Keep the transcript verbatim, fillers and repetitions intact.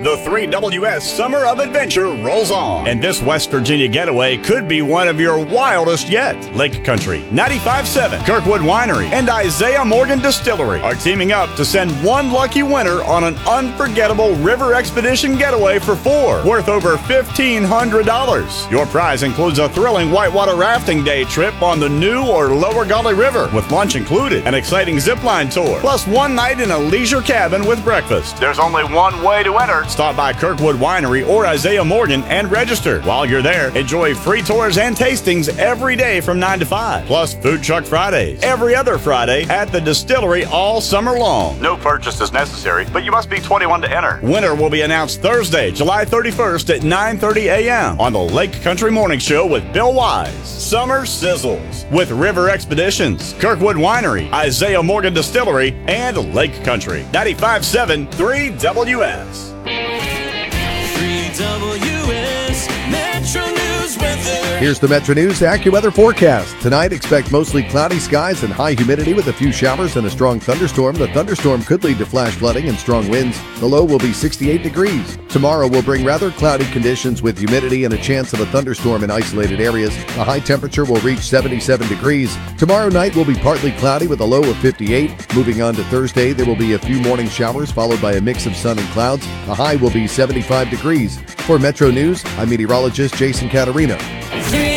The three W S Summer of Adventure rolls on, and this West Virginia getaway could be one of your wildest yet. Lake Country, ninety-five point seven, Kirkwood Winery, and Isaiah Morgan Distillery are teaming up to send one lucky winner on an unforgettable river expedition getaway for four, worth over fifteen hundred dollars. Your prize includes a thrilling whitewater rafting day trip on the New or Lower Gauley River, with lunch included, an exciting zipline tour, plus one night in a leisure cabin with breakfast. There's only one way to enter. Stop by Kirkwood Winery or Isaiah Morgan and register. While you're there, enjoy free tours and tastings every day from nine to five, plus Food Truck Fridays every other Friday at the distillery all summer long. No purchase is necessary, but you must be twenty-one to enter. Winner will be announced Thursday, July thirty-first at nine thirty a.m. on the Lake Country Morning Show with Bill Wise. Summer sizzles with River Expeditions, Kirkwood Winery, Isaiah Morgan Distillery, and Lake Country. ninety-five point seven three W S. three W S Metro News weather. Here's the Metro News AccuWeather forecast. Tonight, expect mostly cloudy skies and high humidity with a few showers and a strong thunderstorm. The thunderstorm could lead to flash flooding and strong winds. The low will be sixty-eight degrees. Tomorrow will bring rather cloudy conditions with humidity and a chance of a thunderstorm in isolated areas. The high temperature will reach seventy-seven degrees. Tomorrow night will be partly cloudy with a low of fifty-eight. Moving on to Thursday, there will be a few morning showers followed by a mix of sun and clouds. The high will be seventy-five degrees. For Metro News, I'm meteorologist Jason Caterina. three